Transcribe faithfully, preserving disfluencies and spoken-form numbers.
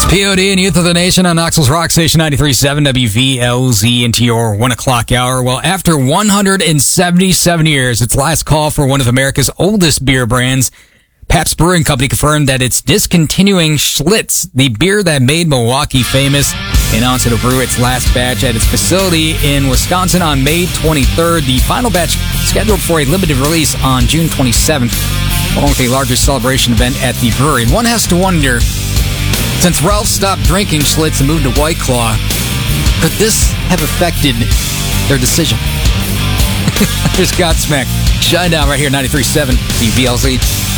P O D and Youth of the Nation on Knoxville's Rock Station ninety-three point seven W V L Z into your one o'clock hour. Well, after one hundred seventy-seven years, its last call for one of America's oldest beer brands, Pabst Brewing Company confirmed that it's discontinuing Schlitz, the beer that made Milwaukee famous, and announced it'll brew its last batch at its facility in Wisconsin on May twenty-third. The final batch scheduled for a limited release on June twenty-seventh, along with a larger celebration event at the brewery. And one has to wonder, since Ralph stopped drinking Schlitz and moved to White Claw, could this have affected their decision? There's Godsmack. Shine down right here, ninety-three point seven W V L Z.